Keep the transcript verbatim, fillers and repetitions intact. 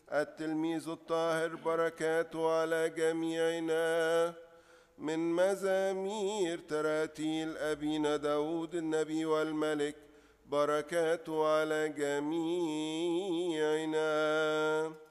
التلميذ الطاهر بركاته على جميعنا. من مزامير تراتيل أبينا داود النبي والملك بركاته على جميعنا.